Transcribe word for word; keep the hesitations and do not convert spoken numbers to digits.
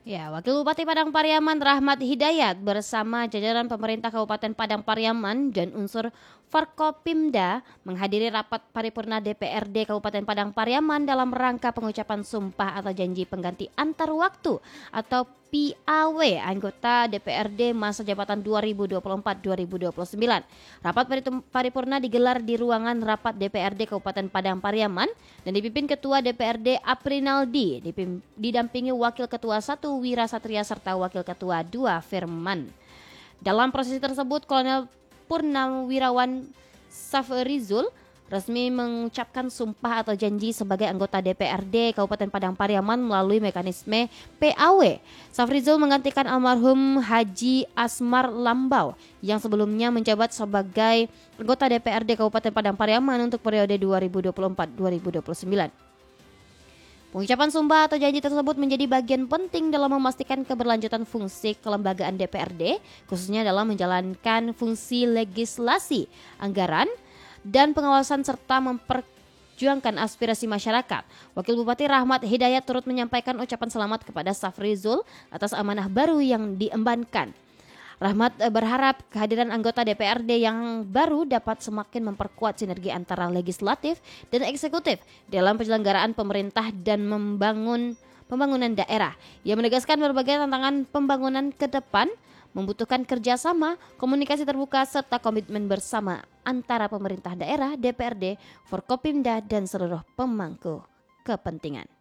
Ya, Wakil Bupati Padang Pariaman Rahmat Hidayat bersama jajaran pemerintah Kabupaten Padang Pariaman dan unsur Forkopimda menghadiri rapat paripurna D P R D Kabupaten Padang Pariaman dalam rangka pengucapan sumpah atau janji pengganti antar waktu atau P A W anggota D P R D masa jabatan dua ribu dua puluh empat dua ribu dua puluh sembilan. Rapat paripurna digelar di ruangan rapat D P R D Kabupaten Padang Pariaman dan dipimpin Ketua D P R D Aprinaldi, didampingi Wakil Ketua satu Wira Satria serta Wakil Ketua dua Firman. Dalam prosesi tersebut, Kolonel Purnawirawan Safrizul resmi mengucapkan sumpah atau janji sebagai anggota D P R D Kabupaten Padang Pariaman melalui mekanisme P A W. Safrizul menggantikan almarhum Haji Asmar Lambau yang sebelumnya menjabat sebagai anggota D P R D Kabupaten Padang Pariaman untuk periode dua ribu dua puluh empat dua ribu dua puluh sembilan. Pengucapan sumpah atau janji tersebut menjadi bagian penting dalam memastikan keberlanjutan fungsi kelembagaan D P R D, khususnya dalam menjalankan fungsi legislasi, anggaran, dan pengawasan serta memperjuangkan aspirasi masyarakat. Wakil Bupati Rahmat Hidayat turut menyampaikan ucapan selamat kepada Safrizul atas amanah baru yang diembankan. Rahmat berharap kehadiran anggota D P R D yang baru dapat semakin memperkuat sinergi antara legislatif dan eksekutif dalam penyelenggaraan pemerintah dan membangun pembangunan daerah. Ia menegaskan berbagai tantangan pembangunan ke depan membutuhkan kerjasama, komunikasi terbuka, serta komitmen bersama antara pemerintah daerah, D P R D, Forkopimda, dan seluruh pemangku kepentingan.